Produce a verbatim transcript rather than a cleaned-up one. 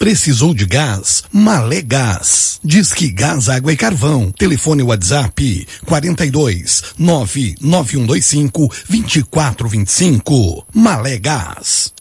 Precisou de gás? Malé Gás. Disque Gás, Água e Carvão. Telefone WhatsApp quarenta e dois, nove nove um dois cinco, vinte e quatro vinte e cinco. Malé Gás.